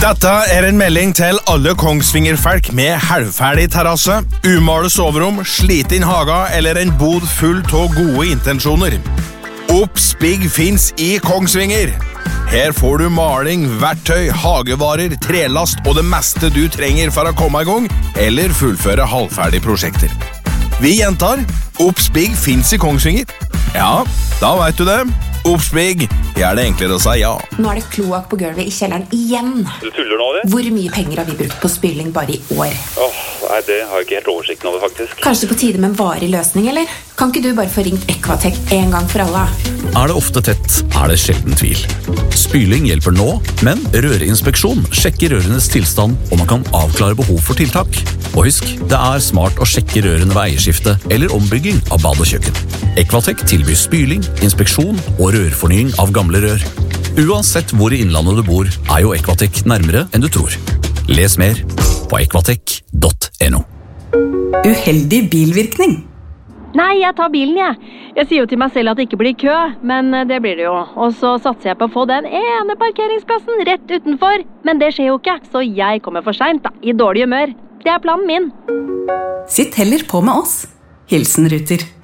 Dette en melding til alle Kongsvinger-folk med halvferdig terrasse, umalet soverom, sliten haga eller en bod full av gode intensjoner. Obsbygg finns i Kongsvinger. Her får du maling, verktøy, hagevarer, trelast og det meste du trenger for å komme i gang eller fullføre halvferdige prosjekter. Vi gjentar, Obsbygg finns i Kongsvinger. Ja, da vet du det. Obsbygg, det enklere å si ja. Nå det kloakk på gulvet i kjelleren igjen. Du tuller nå, det? Hvor mye penger har vi brukt på spyling bare i år? Nei, det har jeg ikke helt oversikten over, faktisk. Kanskje på tide med en varig løsning, eller? Kan ikke du bare få ringt Equatec en gang for alle? Det ofte tett, det sjelden tvil. Spyling hjelper nå, men rørinspeksjon sjekker rørenes tilstand, og man kan avklare behov for tiltak. Og husk, det smart å sjekke rørene ved eierskifte eller ombygging av bad og kjøkken. Equatec tilbyr spyling, inspeksjon og rørfornying av gamle rør. Uansett hvor i innlandet du bor, jo Equatec nærmere enn du tror. Les mer på equatec.no. Uheldig bilvirkning. Nei, jeg tar bilen, jeg. Jeg sier jo til meg selv at det ikke blir kø, men det blir det jo. Og så satser jeg på å få den ene parkeringsplassen rett utenfor. Men det skjer jo ikke, så jeg kommer for sent da, i dårlig humør. Det planen min. Sitt heller på med oss. Hilsen Ruter.